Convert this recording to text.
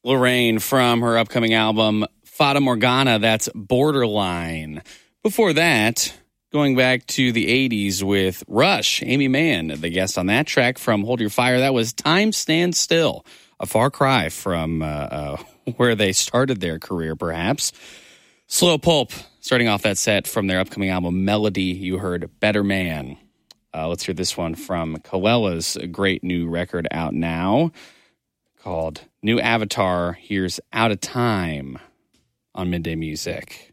Lorraine from her upcoming album, Fata Morgana, that's Borderline. Before that, going back to the 80s with Rush, Amy Mann, the guest on that track from Hold Your Fire, that was Time Stands Still, a far cry from where they started their career, perhaps. Slow Pulp, starting off that set from their upcoming album, Melody, you heard Better Man. Let's hear this one from Coella's great new record out now called New Avatar. Here's Out of Time on Midday Music.